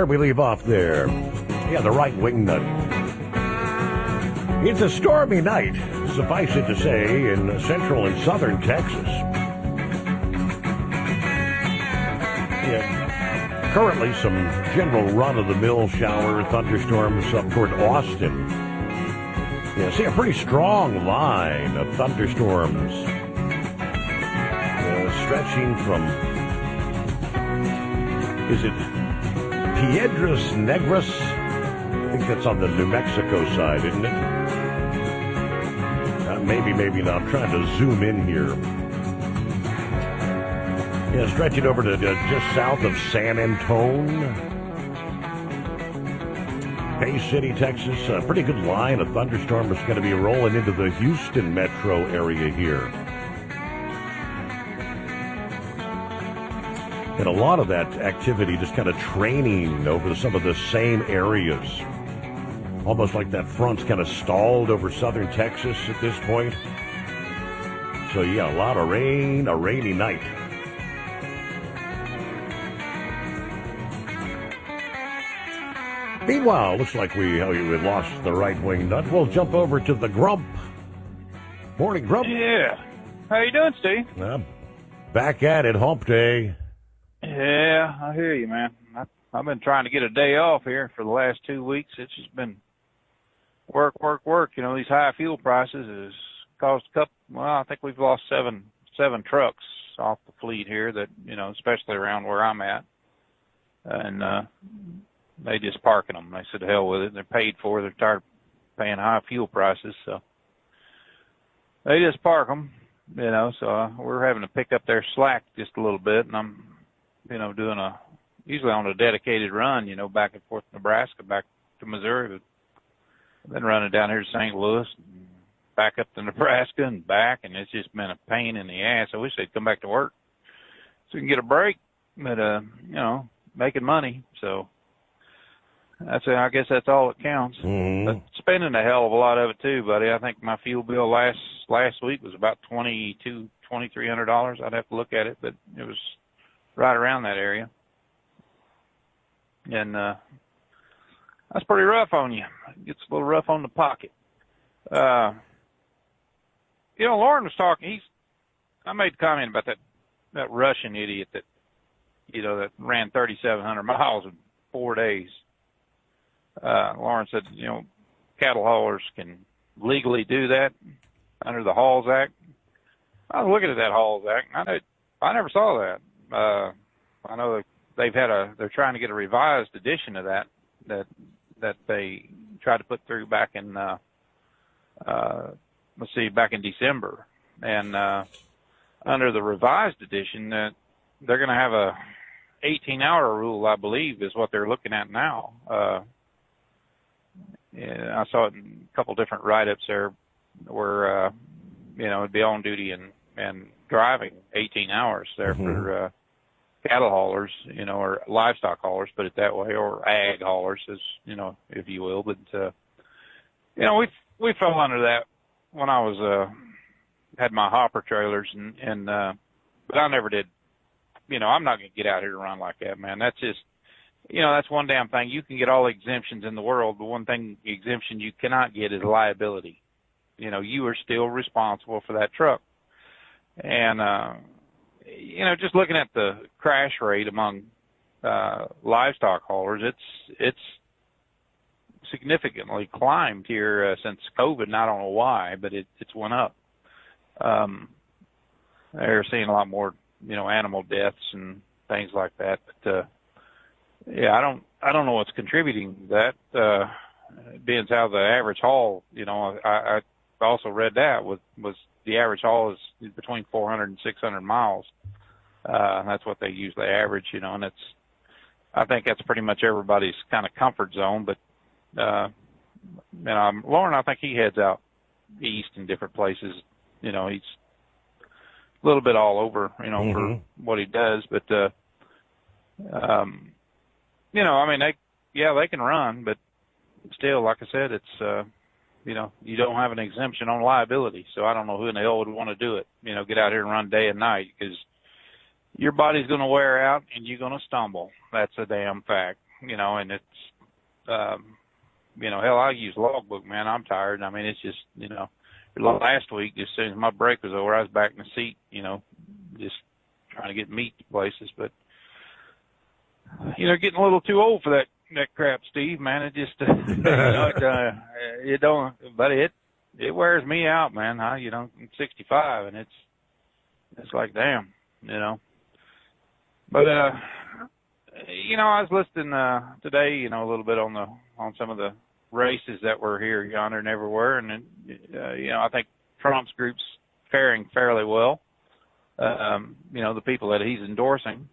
Where we leave off there. Yeah, the right wing nut. It's a stormy night, suffice it to say, in central and southern Texas. Yeah, currently some general run-of-the-mill shower thunderstorms up toward Austin. Yeah, see a pretty strong line of thunderstorms stretching from, is it Piedras Negras? I think that's on the New Mexico side, isn't it? Maybe not. I'm trying to zoom in here. Yeah, stretching over to just south of San Antone. Bay City, Texas. A pretty good line of thunderstorm is going to be rolling into the Houston metro area here. And a lot of that activity just kind of training over some of the same areas. Almost like that front's kind of stalled over southern Texas at this point. So, yeah, a lot of rain, a rainy night. Meanwhile, looks like we lost the right-wing nut. We'll jump over to the Grump. Morning, Grump. Yeah. How you doing, Steve? Back at it, hump day. Yeah, I hear you, man. I've been trying to get a day off here for the last 2 weeks. It's just been work. You know, these high fuel prices has caused I think we've lost seven trucks off the fleet here that, you know, especially around where I'm at. And they just parking them. They said, to hell with it. They're paid for. They're tired of paying high fuel prices. So they just park them, you know. So we're having to pick up their slack just a little bit. And I'm, you know, usually on a dedicated run, you know, back and forth to Nebraska, back to Missouri. But I've been running down here to St. Louis, and back up to Nebraska and back, and it's just been a pain in the ass. I wish they'd come back to work so we can get a break, but, you know, making money. So I guess that's all that counts. Mm-hmm. But spending a hell of a lot of it too, buddy. I think my fuel bill last week was about $2,300. I'd have to look at it, but it was right around that area. And that's pretty rough on you. It gets a little rough on the pocket. You know, Lauren was talking. I made a comment about that Russian idiot that, you know, that ran 3,700 miles in 4 days. Lauren said, you know, cattle haulers can legally do that under the Halls Act. I was looking at that Halls Act. I never saw that. I know they're trying to get a revised edition of that they tried to put through back in December. And under the revised edition, that they're going to have a 18-hour rule, I believe, is what they're looking at now. Yeah, I saw it in a couple different write-ups there where, you know, it'd be on duty and driving 18 hours there for cattle haulers, you know, or livestock haulers, put it that way, or ag haulers, as you know, if you will. But you know, we fell under that when I was had my hopper trailers, and but I never did. You know, I'm not going to get out here to run like that, man. That's just, you know, that's one damn thing. You can get all the exemptions in the world, but one exemption you cannot get is liability. You know, you are still responsible for that truck. And you know, just looking at the crash rate among livestock haulers, it's significantly climbed here since COVID, and I don't know why, but it's went up. They're seeing a lot more, you know, animal deaths and things like that. But yeah, I don't know what's contributing to that. Being how the average haul, you know, I also read that was the average haul is between 400 and 600 miles. That's what they usually average, you know, and I think that's pretty much everybody's kind of comfort zone. But, you know, Lauren, I think he heads out east in different places. You know, he's a little bit all over, you know, for what he does. But, you know, I mean, they can run, but still, like I said, it's, you know, you don't have an exemption on liability. So I don't know who in the hell would want to do it, you know, get out here and run day and night, because your body's going to wear out and you're going to stumble. That's a damn fact. and it's, hell, I use logbook, man. I'm tired. I mean, it's just, last week, as soon as my break was over, I was back in the seat, just trying to get meat to places. But, getting a little too old for that crap, Steve, man. It just, it don't, but it wears me out, man. I'm 65 and it's like, damn, But, I was listening, today, a little bit on some of the races that were here, yonder, and everywhere. And, I think Trump's group's faring fairly well. The people that he's endorsing.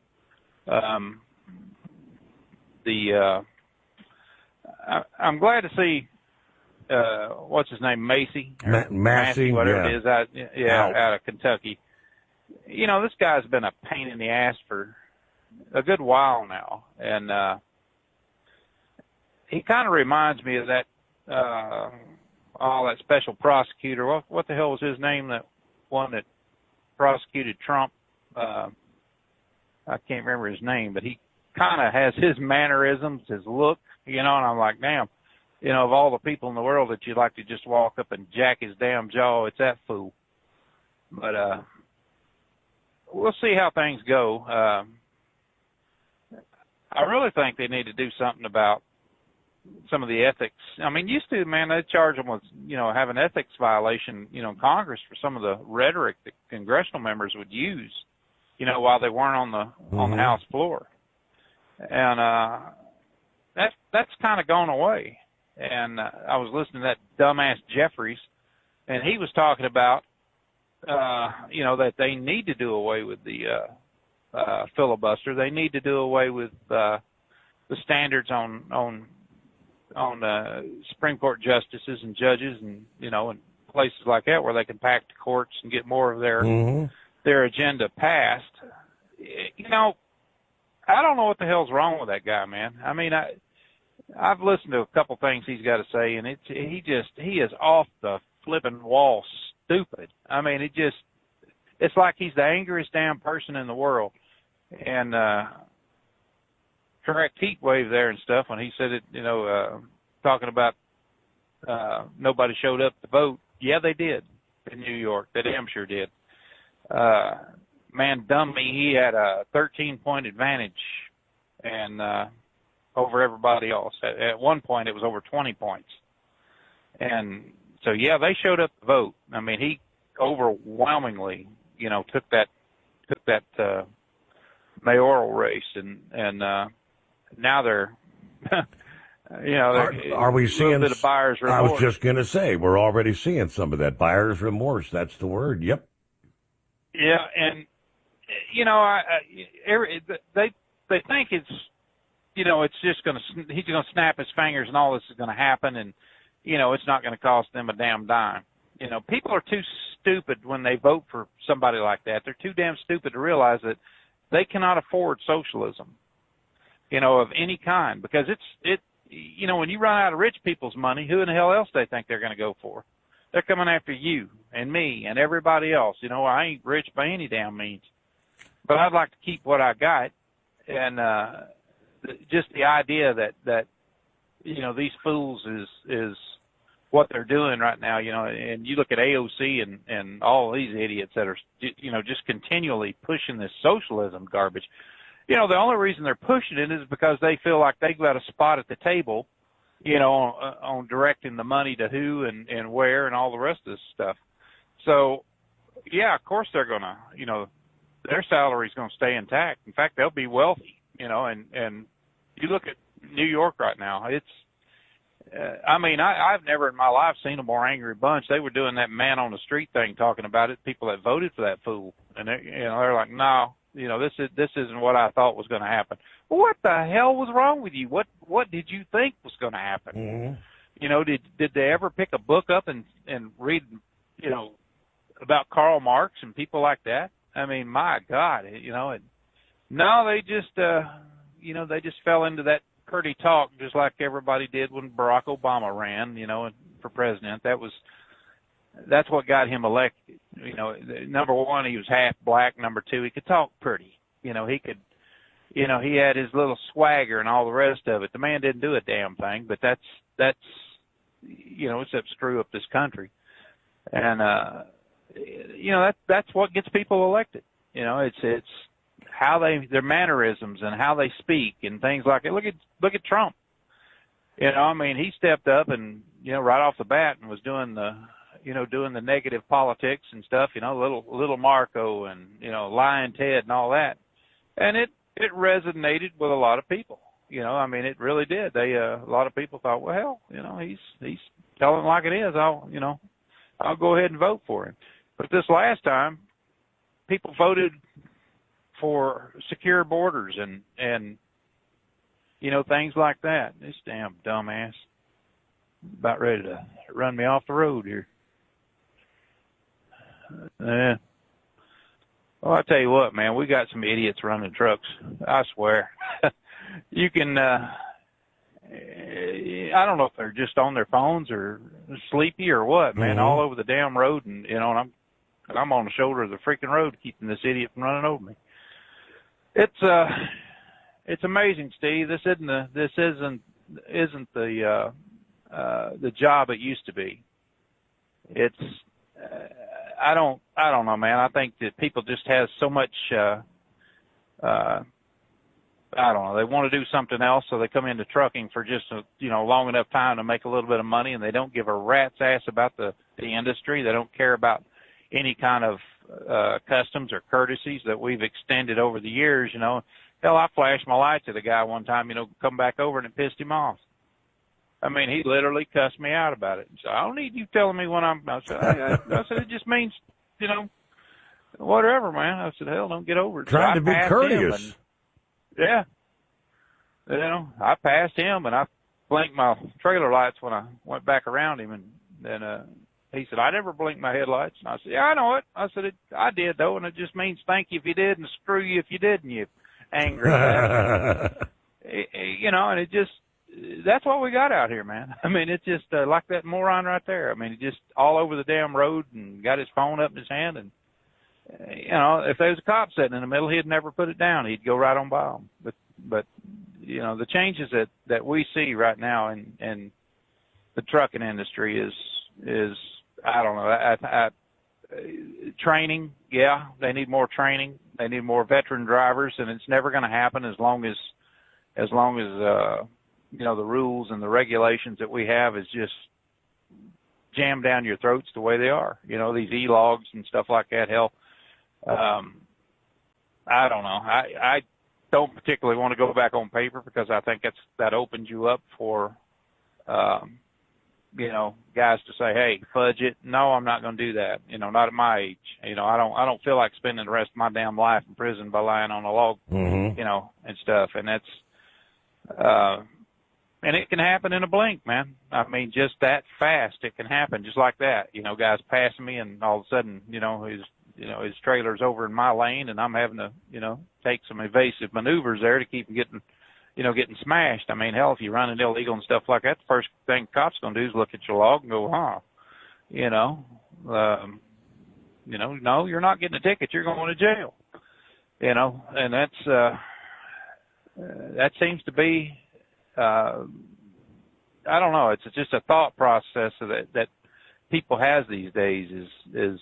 I'm glad to see, what's his name, Massey? Massey, whatever it is, out of Kentucky. This guy's been a pain in the ass for a good while now. And, he kind of reminds me of that, that special prosecutor. What the hell was his name? That one that prosecuted Trump. I can't remember his name, but he kind of has his mannerisms, his look, and I'm like, damn, of all the people in the world that you'd like to just walk up and jack his damn jaw, it's that fool. But, we'll see how things go. I really think they need to do something about some of the ethics. I mean, used to, man, they'd charge them with, having ethics violation, in Congress for some of the rhetoric that congressional members would use, while they weren't on the House floor. And, that's kind of gone away. And, I was listening to that dumbass Jeffries, and he was talking about, that they need to do away with the, filibuster. They need to do away with, the standards on Supreme Court justices and judges and, and places like that where they can pack the courts and get more of their agenda passed. I don't know what the hell's wrong with that guy, man. I mean, I've listened to a couple things he's got to say, and he is off the flipping wall stupid. I mean, it's like he's the angriest damn person in the world. And, correct heat wave there and stuff when he said it, talking about, nobody showed up to vote. Yeah, they did in New York. They damn sure did. Man, dumb me, he had a 13-point advantage and, over everybody else. At one point, it was over 20 points. And so, yeah, they showed up to vote. I mean, he overwhelmingly, took that, mayoral race and, now they're, are we seeing a bit of buyer's remorse? I was just going to say, we're already seeing some of that buyer's remorse. That's the word. Yep. Yeah. And, they think it's, it's just he's going to snap his fingers and all this is going to happen. And, it's not going to cost them a damn dime. People are too stupid when they vote for somebody like that. They're too damn stupid to realize that they cannot afford socialism, of any kind, because when you run out of rich people's money, who in the hell else they think they're going to go for? They're coming after you and me and everybody else. I ain't rich by any damn means, but I'd like to keep what I got. And, just the idea that, these fools is what they're doing right now, and you look at AOC and all these idiots that are, just continually pushing this socialism garbage. The only reason they're pushing it is because they feel like they've got a spot at the table, on directing the money to who and where and all the rest of this stuff. So, yeah, of course they're going to, their salary's going to stay intact. In fact, they'll be wealthy, and you look at New York right now, it's, I've never in my life seen a more angry bunch. They were doing that man on the street thing, talking about it, people that voted for that fool. And they're like, no, this isn't what I thought was going to happen. Well, what the hell was wrong with you? What did you think was going to happen? Mm-hmm. Did they ever pick a book up and read, about Karl Marx and people like that? I mean, my God, no, they just, they just fell into that pretty talk just like everybody did when Barack Obama ran, for president. That's what got him Number one, he was half black. Number two, he could talk pretty. He you know, he had his little swagger and all the rest of it. The man didn't do a damn thing, but that's, you know, it's up screw up this country. And, you know, that's what gets people elected. You know, it's how their mannerisms and how they speak and things like it. Look at Trump. You know, I mean, he stepped up and, you know, right off the bat and was doing the negative politics and stuff, you know, little Marco and, you know, Lying Ted and all that. And it resonated with a lot of people. You know, I mean, it really did. A lot of people thought, well, hell, you know, he's telling it like it is. I'll go ahead and vote for him. But this last time, people voted for secure borders and you know, things like that. This damn dumbass about ready to run me off the road here. Yeah. Well, I tell you what, man, we got some idiots running trucks. I swear. You can, I don't know if they're just on their phones or sleepy or what, man, all over the damn road. And, you know, and I'm on the shoulder of the freaking road keeping this idiot from running over me. It's amazing, Steve. This isn't the job it used to be. It's, I don't know, man. I think that people just have so much, I don't know. They want to do something else, so they come into trucking for just long enough time to make a little bit of money, and they don't give a rat's ass about the industry. They don't care about any kind of customs or courtesies that we've extended over the years. You know, hell, I flashed my lights at a guy one time. You know, come back over and it pissed him off. I mean, he literally cussed me out about it. So I don't need you telling me when I said it just means, you know, whatever, man. I said, hell, don't get over it. Trying to be courteous. Yeah. You know, I passed him and I blinked my trailer lights when I went back around him, and then he said, I never blinked my headlights. And I said, yeah, I know it. I said, I did, though, and it just means thank you if you did and screw you if you didn't, you angry bastard. You know, and it just, that's what we got out here, man. I mean, it's just like that moron right there. I mean, he just all over the damn road and got his phone up in his hand, and you know, if there was a cop sitting in the middle, he'd never put it down. He'd go right on by him. But you know, the changes that we see right now in the trucking industry is I don't know. Training, yeah, they need more training. They need more veteran drivers, and it's never going to happen as long as you know, the rules and the regulations that we have is just jammed down your throats the way they are. You know, these e-logs and stuff like that. Hell, I don't know. I don't particularly want to go back on paper because I think that opens you up for, you know, guys to say, hey, fudge it. No, I'm not going to do that. You know, not at my age. You know, I don't feel like spending the rest of my damn life in prison by lying on a log, you know, and stuff. And that's, and it can happen in a blink, man. I mean, just that fast, it can happen just like that. You know, guys passing me, and all of a sudden, you know, his trailer's over in my lane, and I'm having to, you know, take some evasive maneuvers there to keep him getting smashed. I mean, hell, if you run an illegal and stuff like that, the first thing the cop's gonna do is look at your log and go, you know, no, you're not getting a ticket. You're going to jail. You know, and that seems to be. I don't know. It's just a thought process that people has these days is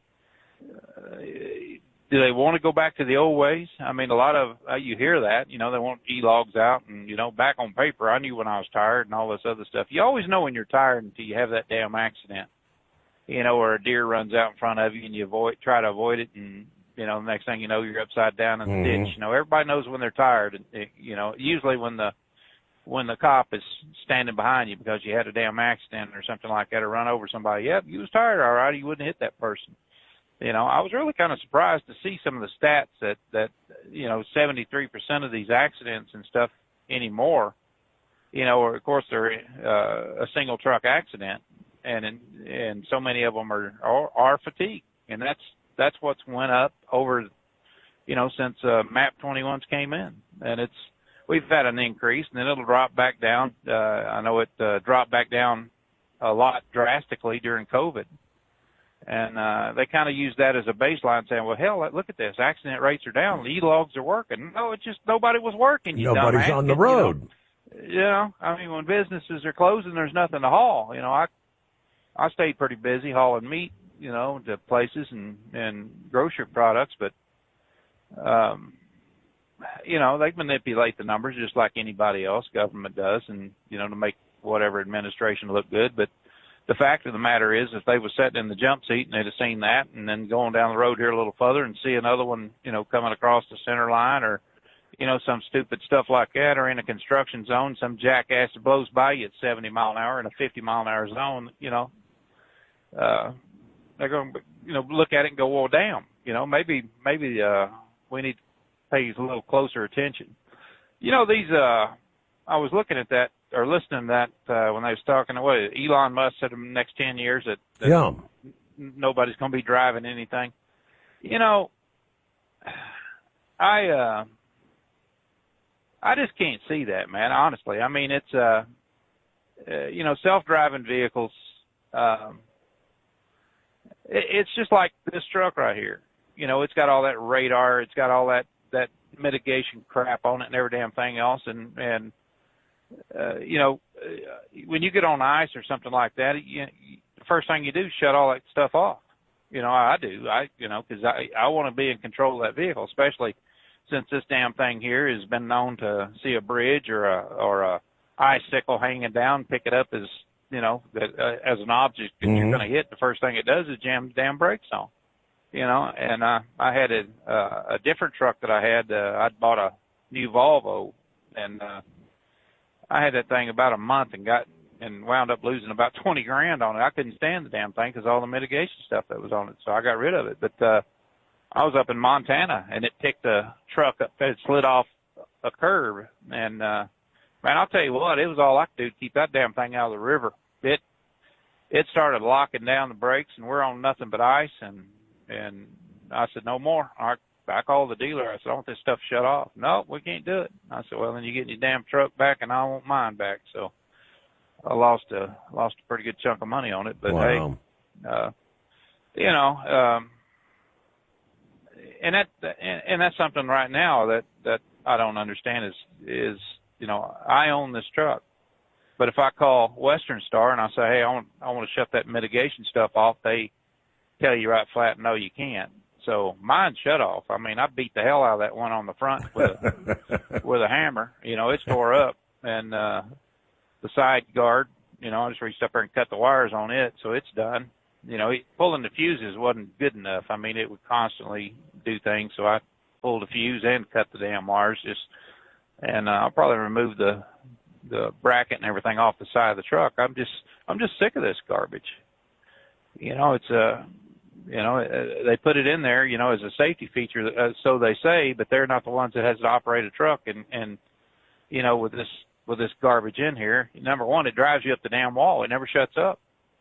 do they want to go back to the old ways? I mean, a lot of, you hear that, you know, they want e-logs out and, you know, back on paper, I knew when I was tired and all this other stuff. You always know when you're tired until you have that damn accident, you know, or a deer runs out in front of you and you try to avoid it, and, you know, the next thing you know, you're upside down in the ditch. You know, everybody knows when they're tired. You know, usually when the cop is standing behind you because you had a damn accident or something like that, or run over somebody, yep, you was tired, all right, you wouldn't hit that person. You know, I was really kind of surprised to see some of the stats that you know, 73% of these accidents and stuff anymore, you know, or of course they're a single truck accident, and so many of them are fatigue, and that's what's went up over, you know, since MAP 21s came in, and we've had an increase, and then it'll drop back down. I know it dropped back down a lot drastically during COVID. And they kind of use that as a baseline, saying, well, hell, look at this. Accident rates are down. The E-logs are working. No, it's just nobody was working. Nobody's on the road. I mean, when businesses are closing, there's nothing to haul. I stayed pretty busy hauling meat, to places and grocery products. But, they manipulate the numbers just like anybody else, government does, and, to make whatever administration look good. But the fact of the matter is, if they was sitting in the jump seat and they'd have seen that, and then going down the road here a little further and see another one, coming across the center line, or, some stupid stuff like that, or in a construction zone, some jackass that blows by you at 70 mile an hour in a 50 mile an hour zone, they're going to, look at it and go, well, damn, maybe we need to pay a little closer attention. I was looking at that, or listening to that when they was talking. What Elon Musk said in the next 10 years that nobody's going to be driving anything. I just can't see that, man. Honestly, I mean, it's self-driving vehicles. It's just like this truck right here. It's got all that radar. It's got all that mitigation crap on it and every damn thing else, and when you get on ice or something like that, the first thing you do is shut all that stuff off. I do, because I want to be in control of that vehicle, especially since this damn thing here has been known to see a bridge or a icicle hanging down, pick it up as as an object that you're going to hit. The first thing it does is jam the damn brakes on. And I had a different truck that I had. I'd bought a new Volvo, and I had that thing about a month and wound up losing about $20,000 on it. I couldn't stand the damn thing because all the mitigation stuff that was on it, so I got rid of it. But I was up in Montana, and it picked a truck up. It slid off a curb, and man, I'll tell you what, it was all I could do to keep that damn thing out of the river. It started locking down the brakes, and we're on nothing but ice, and I said, no more. I called the dealer. I said, I want this stuff shut off. No, we can't do it. I said, well, then you get your damn truck back, and I want mine back. So I lost a pretty good chunk of money on it. But wow. Hey, and that's something right now that I don't understand is I own this truck, but if I call Western Star and I say, hey, I want to shut that mitigation stuff off, they tell you right flat, no, you can't. So mine shut off. I mean, I beat the hell out of that one on the front with a hammer. It's tore up, and the side guard, I just reached up there and cut the wires on it, so it's done. Pulling the fuses wasn't good enough. I mean, it would constantly do things, so I pulled the fuse and cut the damn wires. And I'll probably remove the bracket and everything off the side of the truck. I'm just sick of this garbage. It's they put it in there, as a safety feature, so they say, but they're not the ones that has to operate a truck. And with this garbage in here, number one, it drives you up the damn wall. It never shuts up.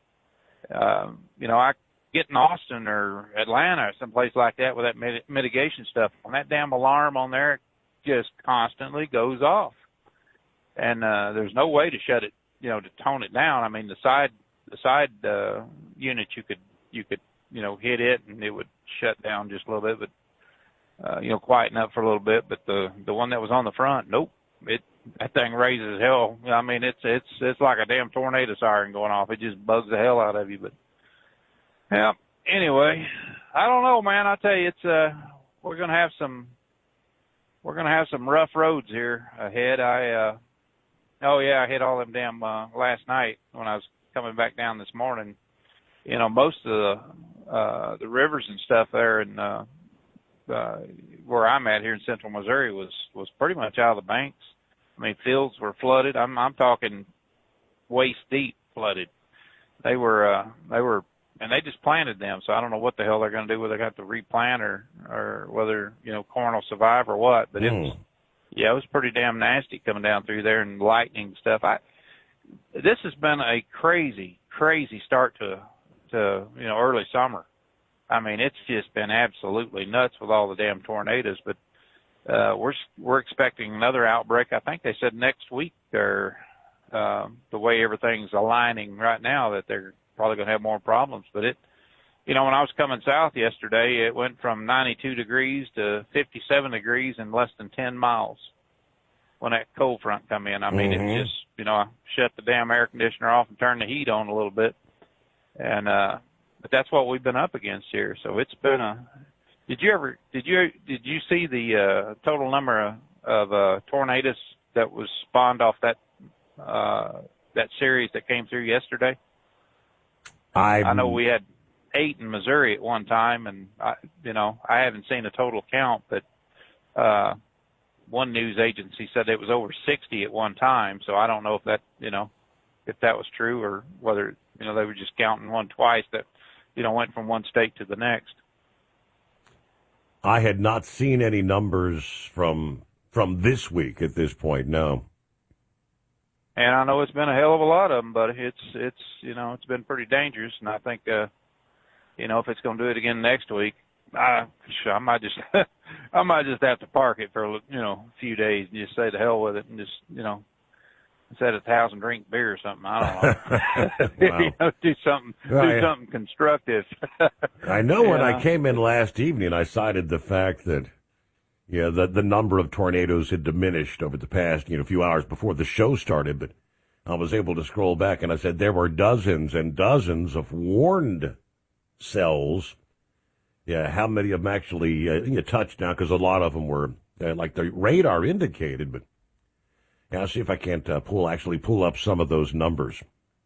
I get in Austin or Atlanta or someplace like that with that mitigation stuff, on that damn alarm on there just constantly goes off. And there's no way to shut it, to tone it down. I mean, the side unit, you could hit it and it would shut down just a little bit, but quieten up for a little bit. But the one that was on the front, nope. That thing raises hell. I mean, it's like a damn tornado siren going off. It just bugs the hell out of you. But yeah, anyway, I don't know, man. I tell you, we're gonna have some rough roads here ahead. I hit all them damn last night when I was coming back down this morning. Most of the rivers and stuff there in where I'm at here in central Missouri was pretty much out of the banks. I mean, fields were flooded. I'm talking waist deep flooded. They were, and they just planted them. So I don't know what the hell they're going to do, whether they have to replant or whether, corn will survive or what. But it was pretty damn nasty coming down through there, and lightning and stuff. This has been a crazy start to early summer. I mean, it's just been absolutely nuts with all the damn tornadoes. But we're expecting another outbreak. I think they said next week, or the way everything's aligning right now, that they're probably going to have more problems. But you know, when I was coming south yesterday, it went from 92 degrees to 57 degrees in less than 10 miles when that cold front come in. I mean, It just, you know, I shut the damn air conditioner off and turned the heat on a little bit. And, but that's what we've been up against here. So it's been did you see the, total number of tornadoes that was spawned off that series that came through yesterday? I know we had 8 in Missouri at one time, and I haven't seen a total count, but one news agency said it was over 60 at one time. So I don't know if that was true, or whether they were just counting one twice that went from one state to the next. I had not seen any numbers from this week at this point. No. And I know it's been a hell of a lot of them, but it's been pretty dangerous. And I think, if it's going to do it again next week, I might just have to park it for a few days and just say to hell with it and just instead of 1,000 drink beer or something. I don't know. Wow. Do something constructive. I know when I came in last evening, I cited the fact that the number of tornadoes had diminished over the past, few hours before the show started, but I was able to scroll back and I said there were dozens and dozens of warned cells. Yeah, how many of them actually touched now? Because a lot of them were like the radar indicated, but I'll see if I can't pull up some of those numbers.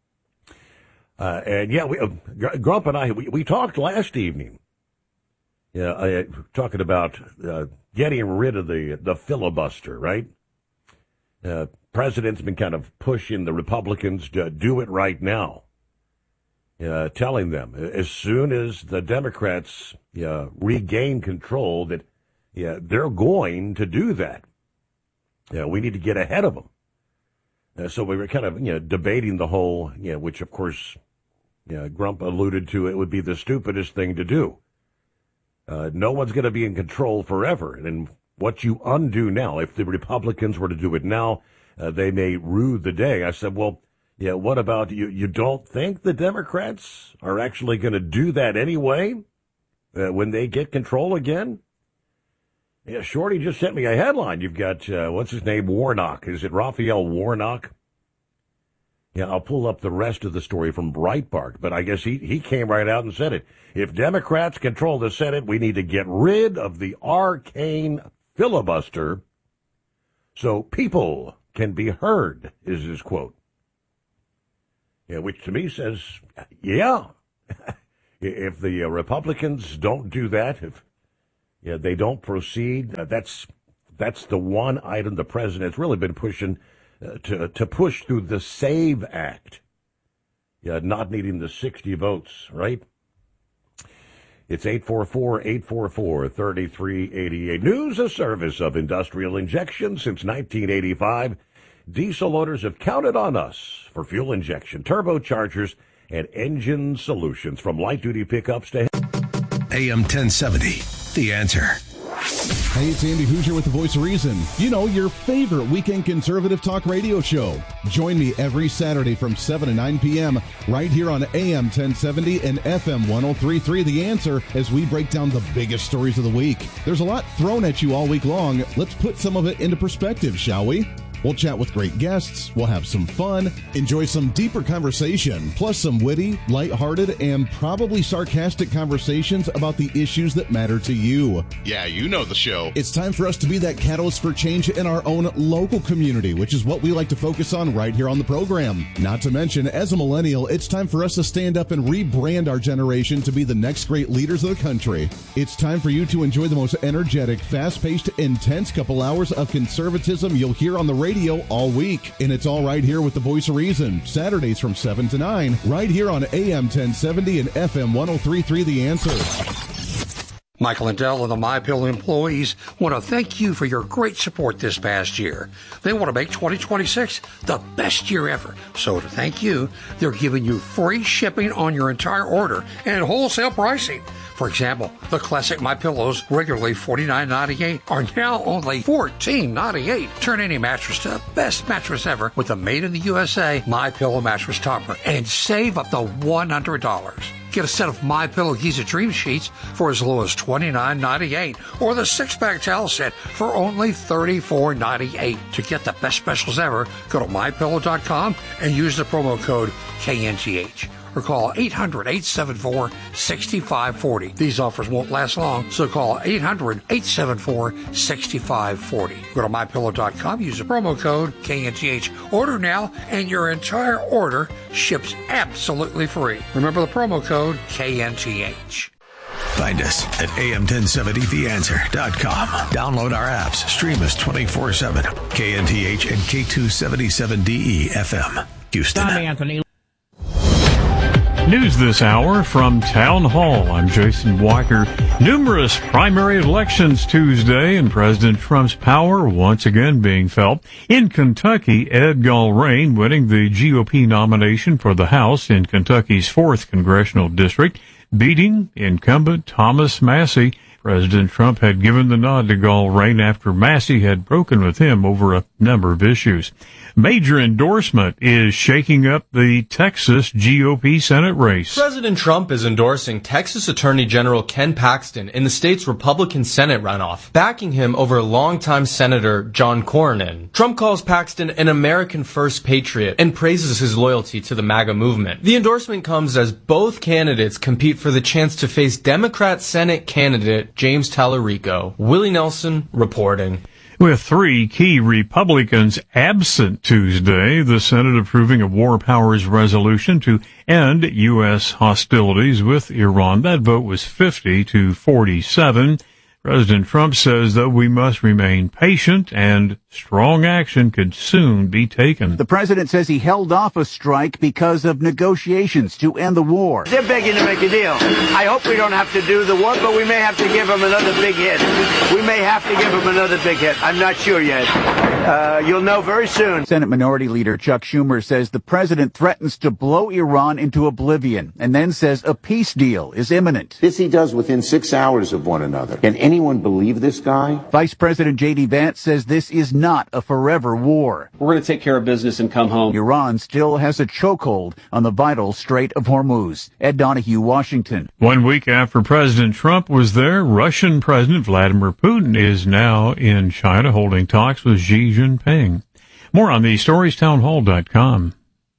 Grump and I, we talked last evening. Yeah, talking about getting rid of the filibuster, right? President's been kind of pushing the Republicans to do it right now, telling them as soon as the Democrats regain control that they're going to do that. We need to get ahead of them. So we were kind of debating the whole, which of course Grump alluded to, it would be the stupidest thing to do. No one's going to be in control forever. And what you undo now, if the Republicans were to do it now, they may rue the day. I said, well, what about you? You don't think the Democrats are actually going to do that anyway when they get control again? Yeah, Shorty just sent me a headline. You've got, what's his name, Warnock. Is it Raphael Warnock? Yeah, I'll pull up the rest of the story from Breitbart, but I guess he came right out and said it. If Democrats control the Senate, we need to get rid of the arcane filibuster so people can be heard, is his quote. Yeah, which to me says, if the Republicans don't do that, if they don't proceed, that's the one item the president's really been pushing to push through the SAVE Act. Not needing the 60 votes, right? It's 844-844-3388. News, a service of Industrial Injection since 1985. Diesel owners have counted on us for fuel injection, turbochargers, and engine solutions from light-duty pickups to AM 1070. The Answer. Hey, it's Andy Hoosier with the Voice of Reason. Your favorite weekend conservative talk radio show. Join me every Saturday from 7 to 9 p.m. right here on AM 1070 and FM 103.3 The Answer as we break down the biggest stories of the week. There's a lot thrown at you all week long. Let's put some of it into perspective, shall we? We'll chat with great guests, we'll have some fun, enjoy some deeper conversation, plus some witty, lighthearted, and probably sarcastic conversations about the issues that matter to you. Yeah, you know the show. It's time for us to be that catalyst for change in our own local community, which is what we like to focus on right here on the program. Not to mention, as a millennial, it's time for us to stand up and rebrand our generation to be the next great leaders of the country. It's time for you to enjoy the most energetic, fast-paced, intense couple hours of conservatism you'll hear on the radio all week. And it's all right here with the Voice of Reason, Saturdays from 7 to 9, right here on AM 1070 and FM 103.3 The Answer. Michael and Dell and the MyPillow employees want to thank you for your great support this past year. They want to make 2026 the best year ever. So to thank you, they're giving you free shipping on your entire order and wholesale pricing. For example, the classic MyPillows, regularly $49.98, are now only $14.98. Turn any mattress to the best mattress ever with the made in the USA MyPillow mattress topper and save up to $100. Get a set of MyPillow Giza Dream Sheets for as low as $29.98, or the 6-pack towel set for only $34.98. To get the best specials ever, go to MyPillow.com and use the promo code KNTH. Or call 800-874-6540. These offers won't last long, so call 800-874-6540. Go to MyPillow.com, use the promo code KNTH. Order now, and your entire order ships absolutely free. Remember the promo code KNTH. Find us at am1070theanswer.com. Download our apps. Stream us 24/7. KNTH and K277DE FM. Houston. I'm Anthony. News this hour from Town Hall. I'm Jason Walker. Numerous primary elections Tuesday, and President Trump's power once again being felt. In Kentucky, Ed Gulrane winning the GOP nomination for the House in Kentucky's 4th Congressional District, beating incumbent Thomas Massie. President Trump had given the nod to Gulrane after Massie had broken with him over a number of issues. Major endorsement is shaking up the Texas GOP Senate race. President Trump is endorsing Texas Attorney General Ken Paxton in the state's Republican Senate runoff, backing him over longtime Senator John Cornyn. Trump calls Paxton an American first patriot and praises his loyalty to the MAGA movement. The endorsement comes as both candidates compete for the chance to face Democrat Senate candidate James Tallarico. Willie Nelson reporting. With 3 key Republicans absent Tuesday, the Senate approving a War Powers resolution to end U.S. hostilities with Iran. That vote was 50-47. President Trump says that we must remain patient and strong action could soon be taken. The president says he held off a strike because of negotiations to end the war. They're begging to make a deal. I hope we don't have to do the war, but we may have to give them another big hit. We may have to give them another big hit. I'm not sure yet. You'll know very soon. Senate Minority Leader Chuck Schumer says the president threatens to blow Iran into oblivion and then says a peace deal is imminent. This he does within 6 hours of one another. Can anyone believe this guy? Vice President J.D. Vance says this is not a forever war. We're going to take care of business and come home. Iran still has a chokehold on the vital Strait of Hormuz. Ed Donahue, Washington. 1 week after President Trump was there, Russian President Vladimir Putin is now in China holding talks with Xi Jinping. More on the StoriesTownHall.com.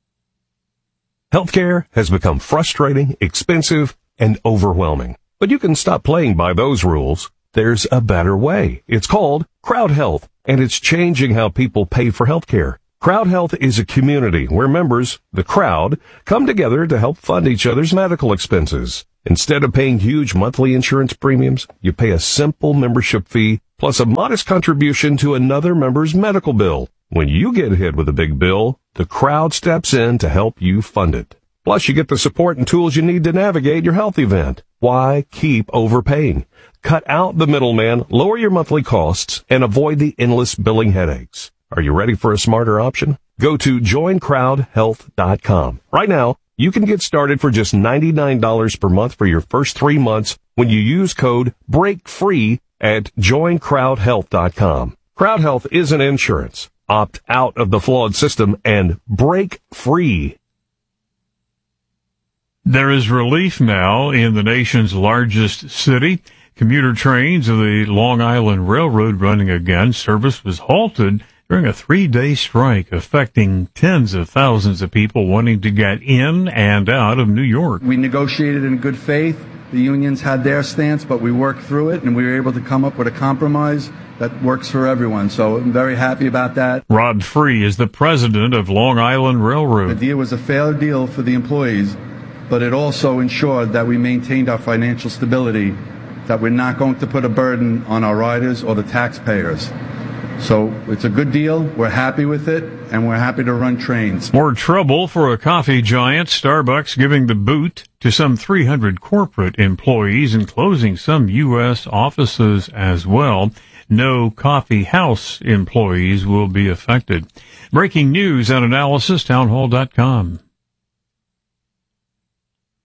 Healthcare has become frustrating, expensive, and overwhelming. But you can stop playing by those rules. There's a better way. It's called Crowd Health, and it's changing how people pay for healthcare. Crowd Health is a community where members, the crowd, come together to help fund each other's medical expenses. Instead of paying huge monthly insurance premiums, you pay a simple membership fee plus a modest contribution to another member's medical bill. When you get hit with a big bill, the crowd steps in to help you fund it. Plus, you get the support and tools you need to navigate your health event. Why keep overpaying? Cut out the middleman, lower your monthly costs, and avoid the endless billing headaches. Are you ready for a smarter option? Go to joincrowdhealth.com. Right now, you can get started for just $99 per month for your first 3 months when you use code BREAKFREE at joincrowdhealth.com. Crowd Health isn't insurance. Opt out of the flawed system and break free. There is relief now in the nation's largest city. Commuter trains of the Long Island Railroad running again. Service was halted during a 3-day strike affecting tens of thousands of people wanting to get in and out of New York. We negotiated in good faith. The unions had their stance, but we worked through it, and we were able to come up with a compromise that works for everyone. So I'm very happy about that. Rod Free is the president of Long Island Railroad. The deal was a fair deal for the employees, but it also ensured that we maintained our financial stability, that we're not going to put a burden on our riders or the taxpayers. So it's a good deal. We're happy with it, and we're happy to run trains. More trouble for a coffee giant. Starbucks giving the boot to some 300 corporate employees and closing some U.S. offices as well. No coffee house employees will be affected. Breaking news and analysis, townhall.com.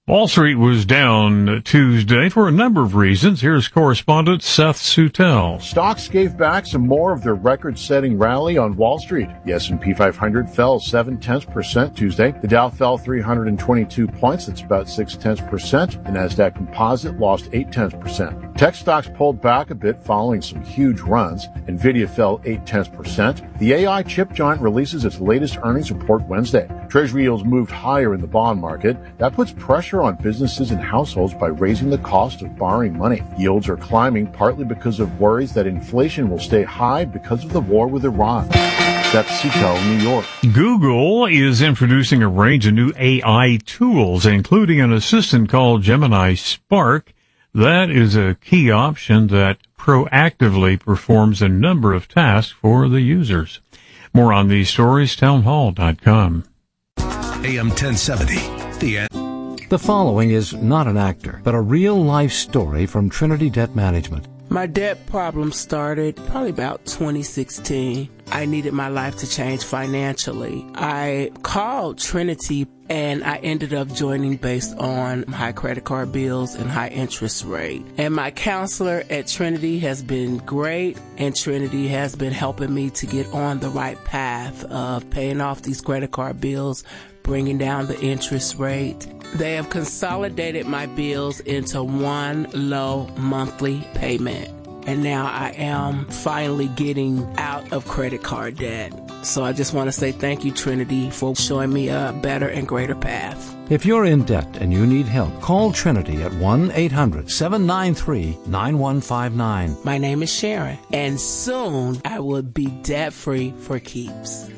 Wall Street was down Tuesday for a number of reasons. Here's correspondent Seth Sutel. Stocks gave back some more of their record-setting rally on Wall Street. The S&P 500 fell 0.7% Tuesday. The Dow fell 322 points. That's about 0.6%. The Nasdaq Composite lost 0.8%. Tech stocks pulled back a bit following some huge runs. Nvidia fell 0.8%. The AI chip giant releases its latest earnings report Wednesday. Treasury yields moved higher in the bond market. That puts pressure on businesses and households by raising the cost of borrowing money. Yields are climbing partly because of worries that inflation will stay high because of the war with Iran. Seth Sutel, New York. Google is introducing a range of new AI tools, including an assistant called Gemini Spark. That is a key option that proactively performs a number of tasks for the users. More on these stories, townhall.com. AM 1070, The following is not an actor, but a real-life story from Trinity Debt Management. My debt problem started probably about 2016. I needed my life to change financially. I called Trinity and I ended up joining based on high credit card bills and high interest rate. And my counselor at Trinity has been great, and Trinity has been helping me to get on the right path of paying off these credit card bills, bringing down the interest rate. They have consolidated my bills into one low monthly payment. And now I am finally getting out of credit card debt. So I just want to say thank you, Trinity, for showing me a better and greater path. If you're in debt and you need help, call Trinity at 1-800-793-9159. My name is Sharon, and soon I will be debt-free for keeps.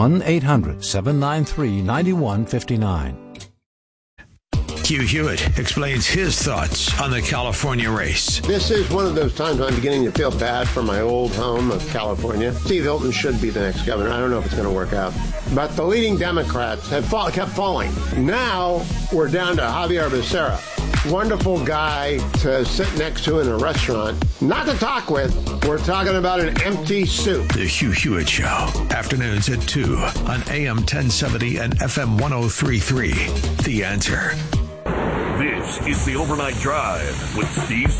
1-800-793-9159. Hugh Hewitt explains his thoughts on the California race. This is one of those times I'm beginning to feel bad for my old home of California. Steve Hilton should be the next governor. I don't know if it's going to work out. But the leading Democrats have kept falling. Now we're down to Javier Becerra. Wonderful guy to sit next to in a restaurant. Not to talk with. We're talking about an empty soup. The Hugh Hewitt Show. Afternoons at 2 on AM 1070 and FM 103.3. The Answer. This is the Overnight Drive with Steve